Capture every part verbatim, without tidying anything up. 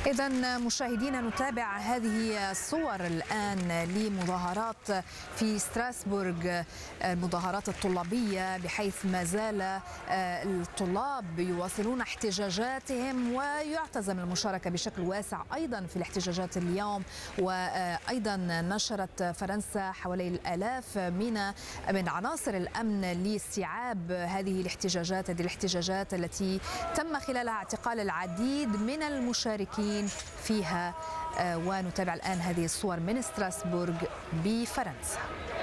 إذا مشاهدينا نتابع هذه الصور الآن لمظاهرات في ستراسبورغ، المظاهرات الطلابية، بحيث ما زال الطلاب يواصلون احتجاجاتهم ويعتزم المشاركة بشكل واسع أيضا في الاحتجاجات اليوم. وأيضا نشرت فرنسا حوالي الآلاف من من عناصر الأمن لاستيعاب هذه الاحتجاجات هذه الاحتجاجات التي تم خلالها اعتقال العديد من المشاركين فيها. ونتابع الآن هذه الصور من ستراسبورغ بفرنسا.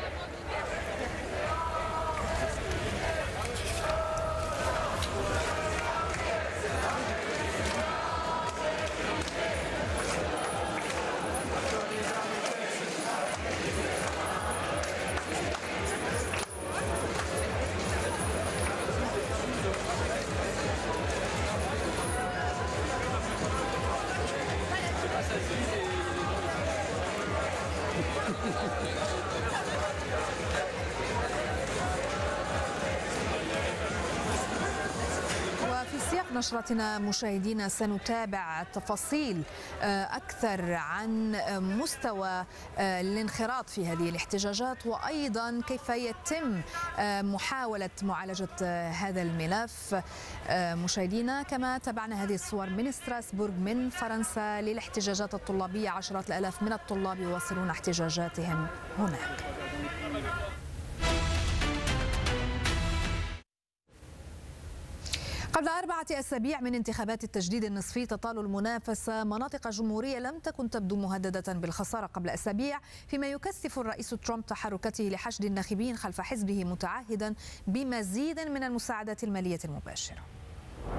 وفي سياق نشرتنا مشاهدينا سنتابع تفاصيل أكثر عن مستوى الانخراط في هذه الاحتجاجات، وأيضا كيف يتم محاولة معالجة هذا الملف. مشاهدينا كما تابعنا هذه الصور من ستراسبورغ من فرنسا للاحتجاجات الطلابية، عشرات الآلاف من الطلاب يواصلون احتجاجاتهم هناك. قبل أربعة أسابيع من انتخابات التجديد النصفي تطال المنافسة مناطق جمهورية لم تكن تبدو مهددة بالخسارة قبل أسابيع، فيما يكثف الرئيس ترامب تحركاته لحشد الناخبين خلف حزبه متعهدا بمزيد من المساعدات المالية المباشرة.